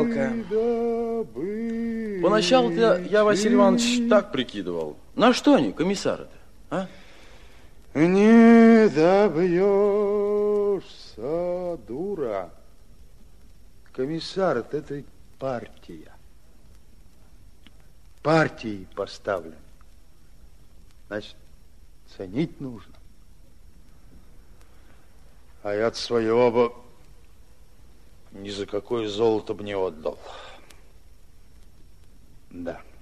жалко. Поначалу-то я, Василий Иванович, так прикидывал. На что они, комиссары-то, а? Не добьешься, дура. Комиссар, это партия. Партией поставлен. Значит, ценить нужно. А я-то своего бы ни за какое золото бы не отдал. Да.